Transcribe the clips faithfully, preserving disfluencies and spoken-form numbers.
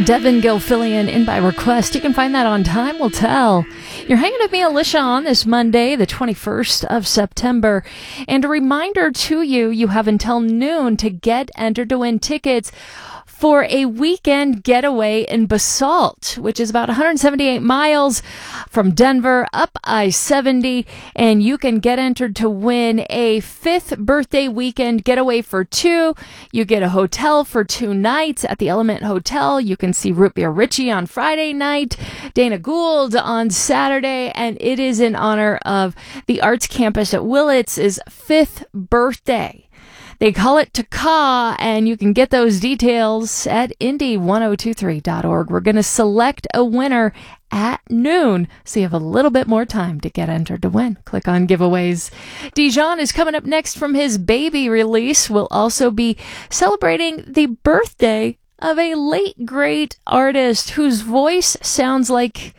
Devin Gilfillian in by request. You can find that on Time Will Tell. You're hanging with me, Alicia, on this Monday, the twenty-first of September. And a reminder to you, you have until noon to get entered to win tickets for a weekend getaway in Basalt, which is about one hundred seventy-eight miles from Denver up I seventy, and you can get entered to win a fifth birthday weekend getaway for two. You get a hotel for two nights at the Element Hotel. You can see Root Beer Richie on Friday night, Dana Gould on Saturday, and it is in honor of the Arts Campus at Willits' fifth birthday. They call it Taka, and you can get those details at indy ten twenty-three dot org. We're going to select a winner at noon, so you have a little bit more time to get entered to win. Click on giveaways. Dijon is coming up next from his Baby release. We'll also be celebrating the birthday of a late great artist whose voice sounds like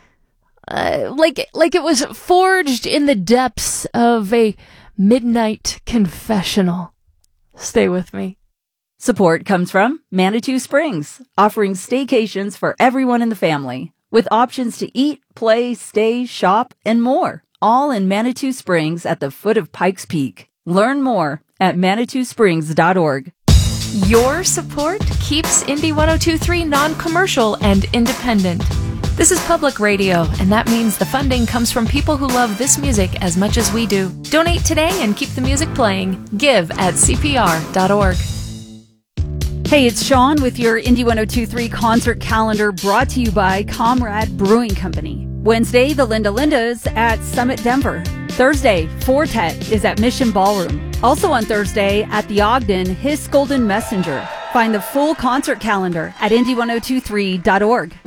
uh, like like it was forged in the depths of a midnight confessional. Stay with me. Support comes from Manitou Springs, offering staycations for everyone in the family, with options to eat, play, stay, shop, and more, all in Manitou Springs at the foot of Pikes Peak. Learn more at manitou springs dot org. Your support keeps Indy ten twenty-three non-commercial and independent. This is public radio, and that means the funding comes from people who love this music as much as we do. Donate today and keep the music playing. Give at c p r dot org. Hey, it's Sean with your Indy ten twenty-three concert calendar, brought to you by Comrade Brewing Company. Wednesday, the Linda Lindas at Summit Denver. Thursday, Fortet is at Mission Ballroom. Also on Thursday, at the Ogden, His Golden Messenger. Find the full concert calendar at indy ten twenty-three dot org.